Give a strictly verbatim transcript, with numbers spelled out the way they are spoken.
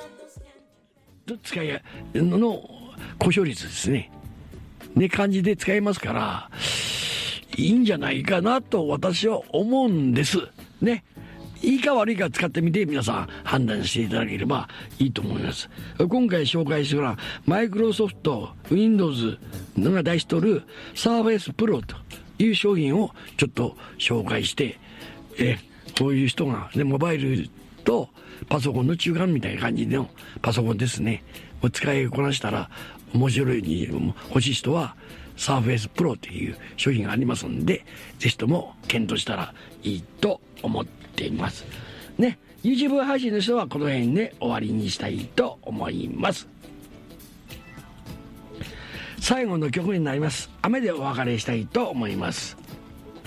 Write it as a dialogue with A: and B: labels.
A: 使いの故障率ですねね感じで使えますからいいんじゃないかなと私は思うんですね。いいか悪いか使ってみて皆さん判断していただければいいと思います。今回紹介するのはマイクロソフト Windows のが出しとる Surface Pro という商品をちょっと紹介してえこういう人が、ね、モバイルとパソコンの中間みたいな感じのパソコンですねを使いこなしたら面白いに欲しい人はサーフェイスプロという商品がありますんでぜひとも検討したらいいと思っていますね。 YouTube 配信の人はこの辺で終わりにしたいと思います。最後の曲になります。雨でお別れしたいと思います。